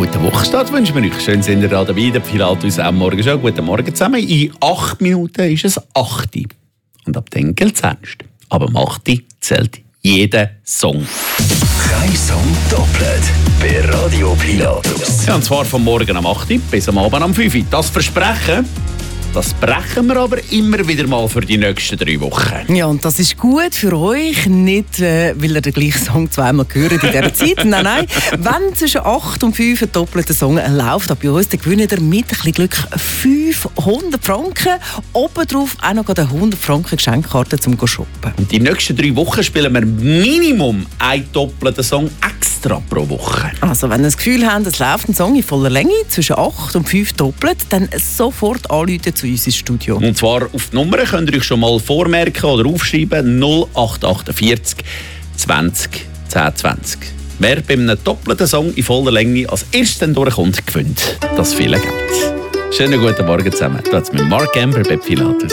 guten Wochenstart wünschen wir euch. Schön sind ihr da dabei. Der Pilatus am Morgen schon. Guten Morgen zusammen. In 8 Minuten ist es 8. Und ab dann gilt es ernst. Aber am 8 zählt jeder Song. Kein Song doppelt bei Radio Pilatus. Ja, und zwar vom Morgen am 8 bis am Abend am 5. Das Versprechen, das brechen wir aber immer wieder mal für die nächsten 3 Wochen. Ja, und das ist gut für euch, nicht weil ihr den gleichen Song zweimal hört in dieser Zeit. Nein. Wenn zwischen 8 und 5 ein doppelter Song läuft, bei uns, dann gewinnt ihr mit ein bisschen Glück 500 Franken. Obendrauf auch noch eine 100 Franken Geschenkkarte zum Shoppen. Und die nächsten 3 Wochen spielen wir Minimum einen doppelten Song extra pro Woche. Also, wenn ihr das Gefühl habt, es läuft ein Song in voller Länge, zwischen 8 und 5 doppelt, dann sofort anrufen zu uns ins Studio. Und zwar auf die Nummer könnt ihr euch schon mal vormerken oder aufschreiben: 0848 20 10 20. Wer bei einem doppelten Song in voller Länge als erster durchkommt, gewinnt das viele Geld. Schönen guten Morgen zusammen. Das mit Mark Amber bei Pilatus.